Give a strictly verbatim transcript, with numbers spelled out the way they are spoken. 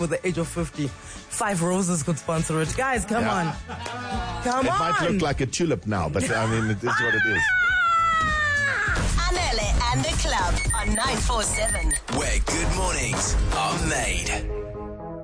With the age of fifty, Five Roses could sponsor it. Guys, come Yeah. on. Come It on. might look like a tulip now, but I mean, it is what it is. Anele and the Club on nine four seven. Where good mornings are made.